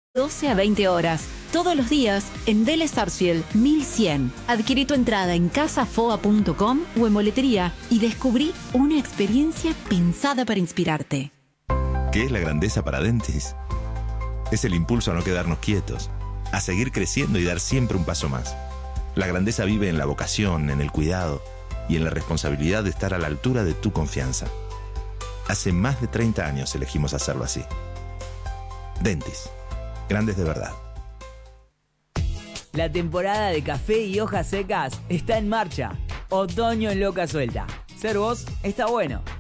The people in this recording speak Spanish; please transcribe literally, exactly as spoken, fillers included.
doce a veinte horas, todos los días en Vélez Sarsfield mil cien. Adquirí tu entrada en casa foa punto com o en boletería y descubrí una experiencia pensada para inspirarte. ¿Qué es la grandeza para Dentis? Es el impulso a no quedarnos quietos, a seguir creciendo y dar siempre un paso más. La grandeza vive en la vocación, en el cuidado y en la responsabilidad de estar a la altura de tu confianza. Hace más de treinta años elegimos hacerlo así. Dentis. Grandes de verdad. La temporada de café y hojas secas está en marcha. Otoño en Loca Suelta. Ser vos está bueno.